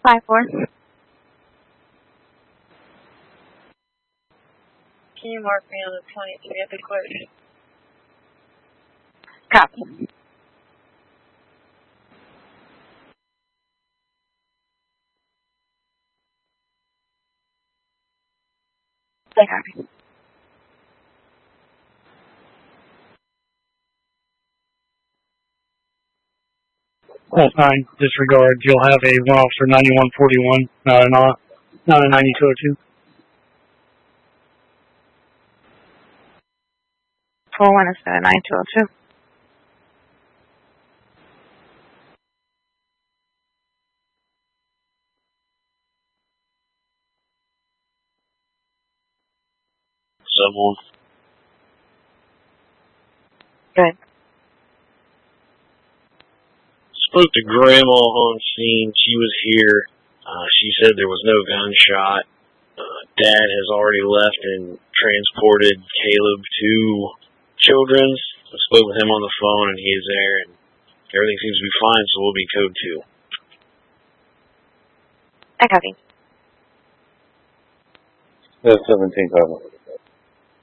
5-4. Can you mark me on the 22 at the clerk? Copy. Say copy. Class 9, disregard. You'll have a 1 officer 9141, not a 9202. 4-1 instead of 9202. Someone. Good. Spoke to Grandma on scene. She was here. She said there was no gunshot. Dad has already left and transported Caleb to Children's. I spoke with him on the phone, and he's there, and everything seems to be fine, so we'll be code 2. I copy. 17 cover.